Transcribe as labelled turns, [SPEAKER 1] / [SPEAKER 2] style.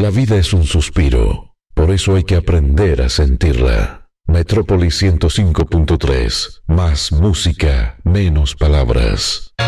[SPEAKER 1] La vida es un suspiro, por eso hay que aprender a sentirla. Metrópolis 105.3, más música, menos palabras.